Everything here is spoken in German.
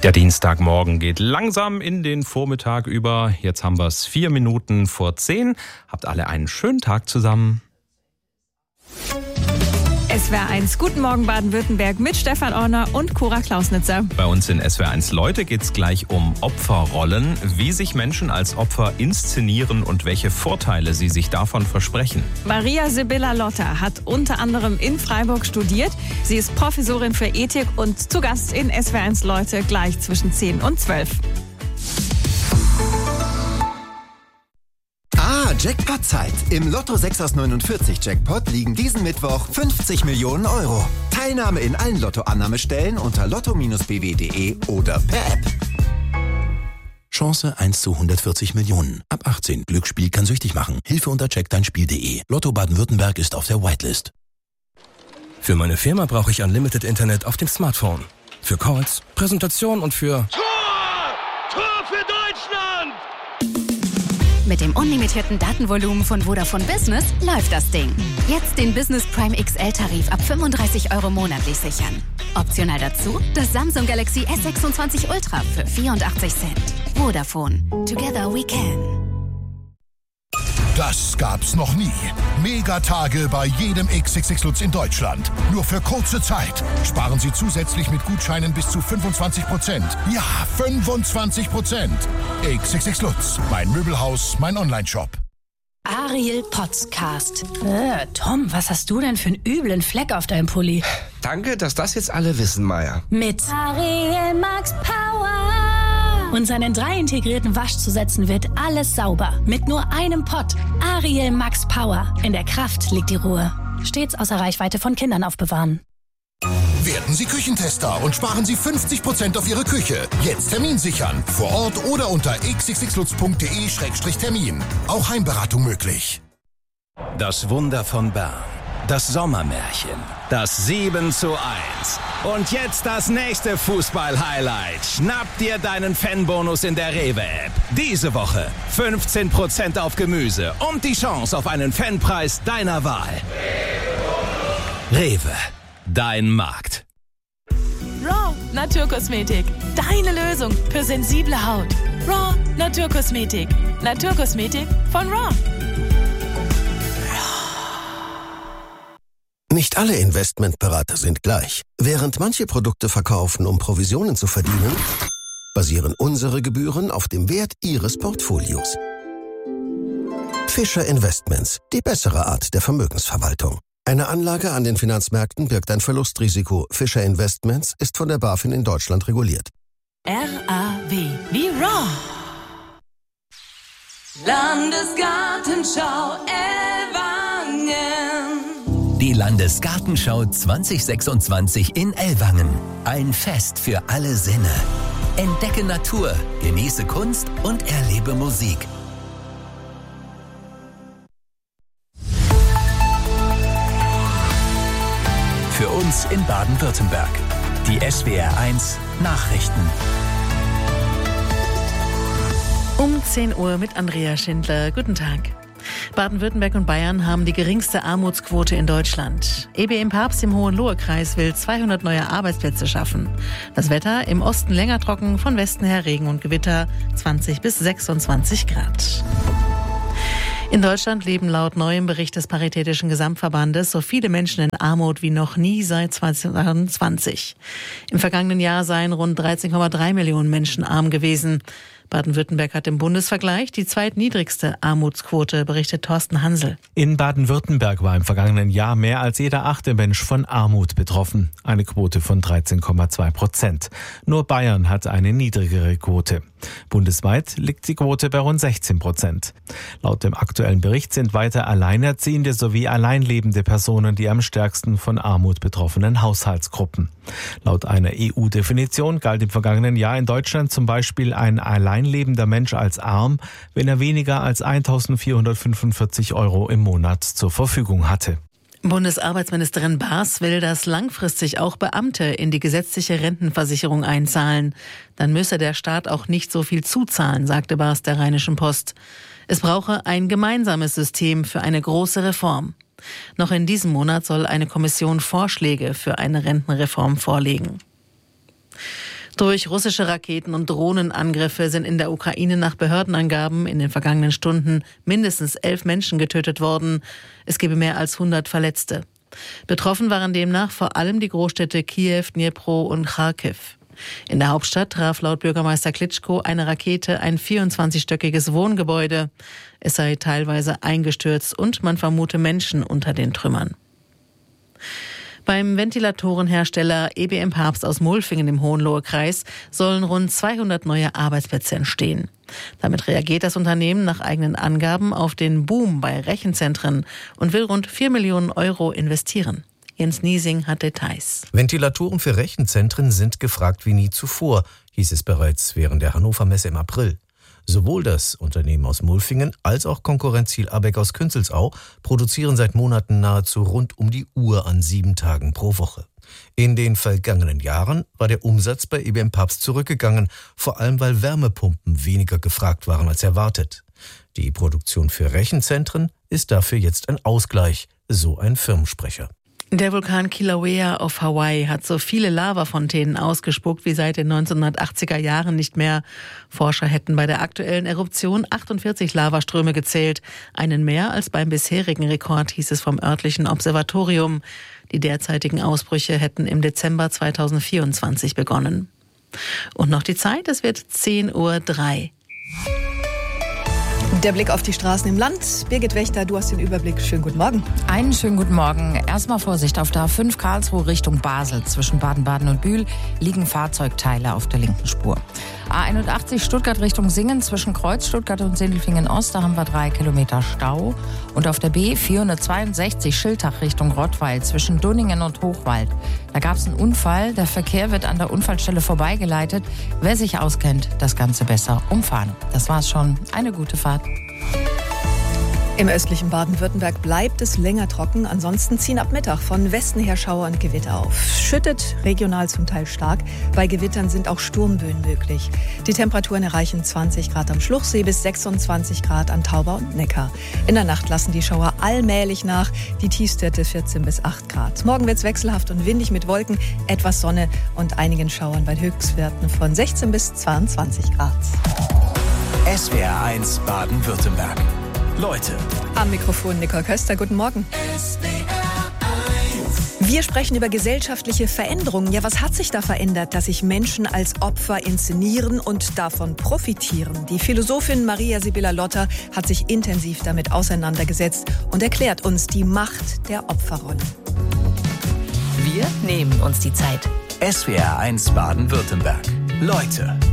Der Dienstagmorgen geht langsam in den Vormittag über. Jetzt haben wir es 4 Minuten vor 10. Habt alle einen schönen Tag zusammen. SWR1, guten Morgen Baden-Württemberg mit Stefan Orner und Cora Klausnitzer. Bei uns in SWR1 Leute geht es gleich um Opferrollen, wie sich Menschen als Opfer inszenieren und welche Vorteile sie sich davon versprechen. Maria Sibylla Lotter hat unter anderem in Freiburg studiert. Sie ist Professorin für Ethik und zu Gast in SWR1 Leute gleich zwischen 10 und 12. Jackpot-Zeit. Im Lotto 6 aus 49 Jackpot liegen diesen Mittwoch 50 Millionen Euro. Teilnahme in allen Lotto-Annahmestellen unter lotto-bw.de oder per App. Chance 1 zu 140 Millionen. Ab 18. Glücksspiel kann süchtig machen. Hilfe unter checkdeinspiel.de. Lotto Baden-Württemberg ist auf der Whitelist. Für meine Firma brauche ich Unlimited Internet auf dem Smartphone. Für Calls, Präsentation und für... Tor für Deutschland! Mit dem unlimitierten Datenvolumen von Vodafone Business läuft das Ding. Jetzt den Business Prime XL-Tarif ab 35 € monatlich sichern. Optional dazu das Samsung Galaxy S26 Ultra für 84 Cent. Vodafone. Together we can. Das gab's noch nie. Megatage bei jedem XXX Lutz in Deutschland. Nur für kurze Zeit. Sparen Sie zusätzlich mit Gutscheinen bis zu 25%. Ja, 25%. XXX Lutz. Mein Möbelhaus, mein Onlineshop. Ariel Podcast. Tom, was hast du denn für einen üblen Fleck auf deinem Pulli? Danke, dass das jetzt alle wissen, Maya. Mit Ariel Max Power. Und seinen 3 integrierten Waschzusätzen wird alles sauber. Mit nur einem Pott. Ariel Max Power. In der Kraft liegt die Ruhe. Stets außer Reichweite von Kindern aufbewahren. Werden Sie Küchentester und sparen Sie 50% auf Ihre Küche. Jetzt Termin sichern. Vor Ort oder unter xxxlutz.de/termin. Auch Heimberatung möglich. Das Wunder von Bern. Das Sommermärchen. Das 7:1. Und jetzt das nächste Fußball-Highlight. Schnapp dir deinen Fanbonus in der Rewe-App. Diese Woche 15% auf Gemüse und die Chance auf einen Fanpreis deiner Wahl. Rewe. Dein Markt. Raw Naturkosmetik. Deine Lösung für sensible Haut. Raw Naturkosmetik. Naturkosmetik von Raw. Nicht alle Investmentberater sind gleich. Während manche Produkte verkaufen, um Provisionen zu verdienen, basieren unsere Gebühren auf dem Wert Ihres Portfolios. Fischer Investments, die bessere Art der Vermögensverwaltung. Eine Anlage an den Finanzmärkten birgt ein Verlustrisiko. Fischer Investments ist von der BaFin in Deutschland reguliert. RAW wie Raw. Landesgartenschau Ellwangen. Die Landesgartenschau 2026 in Ellwangen. Ein Fest für alle Sinne. Entdecke Natur, genieße Kunst und erlebe Musik. Für uns in Baden-Württemberg. Die SWR1 Nachrichten. Um 10 Uhr mit Andrea Schindler. Guten Tag. Baden-Württemberg und Bayern haben die geringste Armutsquote in Deutschland. EBM Papst im Hohenlohe-Kreis will 200 neue Arbeitsplätze schaffen. Das Wetter im Osten länger trocken, von Westen her Regen und Gewitter, 20 bis 26 Grad. In Deutschland leben laut neuem Bericht des Paritätischen Gesamtverbandes so viele Menschen in Armut wie noch nie seit 2020. Im vergangenen Jahr seien rund 13,3 Millionen Menschen arm gewesen. Baden-Württemberg hat im Bundesvergleich die zweitniedrigste Armutsquote, berichtet Thorsten Hansel. In Baden-Württemberg war im vergangenen Jahr mehr als jeder 8. Mensch von Armut betroffen. Eine Quote von 13,2%. Nur Bayern hat eine niedrigere Quote. Bundesweit liegt die Quote bei rund 16%. Laut dem aktuellen Bericht sind weiter Alleinerziehende sowie alleinlebende Personen die am stärksten von Armut betroffenen Haushaltsgruppen. Laut einer EU-Definition galt im vergangenen Jahr in Deutschland zum Beispiel ein alleinlebender Mensch als arm, wenn er weniger als 1.445 € im Monat zur Verfügung hatte. Bundesarbeitsministerin Baas will, dass langfristig auch Beamte in die gesetzliche Rentenversicherung einzahlen. Dann müsse der Staat auch nicht so viel zuzahlen, sagte Baas der Rheinischen Post. Es brauche ein gemeinsames System für eine große Reform. Noch in diesem Monat soll eine Kommission Vorschläge für eine Rentenreform vorlegen. Durch russische Raketen- und Drohnenangriffe sind in der Ukraine nach Behördenangaben in den vergangenen Stunden mindestens 11 Menschen getötet worden. Es gebe mehr als 100 Verletzte. Betroffen waren demnach vor allem die Großstädte Kiew, Dnipro und Kharkiv. In der Hauptstadt traf laut Bürgermeister Klitschko eine Rakete ein 24-stöckiges Wohngebäude. Es sei teilweise eingestürzt und man vermute Menschen unter den Trümmern. Beim Ventilatorenhersteller EBM Papst aus Mulfingen im Hohenlohe-Kreis sollen rund 200 neue Arbeitsplätze entstehen. Damit reagiert das Unternehmen nach eigenen Angaben auf den Boom bei Rechenzentren und will rund 4 Millionen Euro investieren. Jens Niesing hat Details. Ventilatoren für Rechenzentren sind gefragt wie nie zuvor, hieß es bereits während der Hannover Messe im April. Sowohl das Unternehmen aus Mulfingen als auch Konkurrent Ziel Abeck aus Künzelsau produzieren seit Monaten nahezu rund um die Uhr an 7 Tagen pro Woche. In den vergangenen Jahren war der Umsatz bei EBM Papst zurückgegangen, vor allem weil Wärmepumpen weniger gefragt waren als erwartet. Die Produktion für Rechenzentren ist dafür jetzt ein Ausgleich, so ein Firmensprecher. Der Vulkan Kilauea auf Hawaii hat so viele Lavafontänen ausgespuckt wie seit den 1980er Jahren nicht mehr. Forscher hätten bei der aktuellen Eruption 48 Lavaströme gezählt. Einen mehr als beim bisherigen Rekord, hieß es vom örtlichen Observatorium. Die derzeitigen Ausbrüche hätten im Dezember 2024 begonnen. Und noch die Zeit, es wird 10:03 Uhr. Der Blick auf die Straßen im Land. Birgit Wächter, du hast den Überblick. Schönen guten Morgen. Einen schönen guten Morgen. Erstmal Vorsicht, auf der A5 Karlsruhe Richtung Basel. Zwischen Baden-Baden und Bühl liegen Fahrzeugteile auf der linken Spur. A81 Stuttgart Richtung Singen. Zwischen Kreuz Stuttgart und Sindelfingen Ost, da haben wir 3 Kilometer Stau. Und auf der B462 Schiltach Richtung Rottweil. Zwischen Dunningen und Hochwald. Da gab es einen Unfall. Der Verkehr wird an der Unfallstelle vorbeigeleitet. Wer sich auskennt, das Ganze besser umfahren. Das war's schon. Eine gute Fahrt. Im östlichen Baden-Württemberg bleibt es länger trocken. Ansonsten ziehen ab Mittag von Westen her Schauer und Gewitter auf. Schüttet regional zum Teil stark. Bei Gewittern sind auch Sturmböen möglich. Die Temperaturen erreichen 20 Grad am Schluchsee bis 26 Grad an Tauber und Neckar. In der Nacht lassen die Schauer allmählich nach. Die Tiefstwerte 14 bis 8 Grad. Morgen wird es wechselhaft und windig mit Wolken, etwas Sonne und einigen Schauern bei Höchstwerten von 16 bis 22 Grad. SWR1 Baden-Württemberg. Leute. Am Mikrofon Nicole Köster, guten Morgen. Wir sprechen über gesellschaftliche Veränderungen. Ja, was hat sich da verändert, dass sich Menschen als Opfer inszenieren und davon profitieren? Die Philosophin Maria Sibylla Lotter hat sich intensiv damit auseinandergesetzt und erklärt uns die Macht der Opferrolle. Wir nehmen uns die Zeit. SWR1 Baden-Württemberg. Leute.